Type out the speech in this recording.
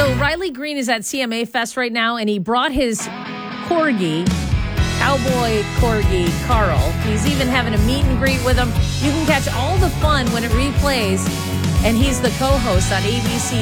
So Riley Green is at CMA Fest right now, and he brought his corgi, cowboy corgi, Carl. He's even having a meet and greet with him. You can catch all the fun when it replays, and he's the co-host on ABC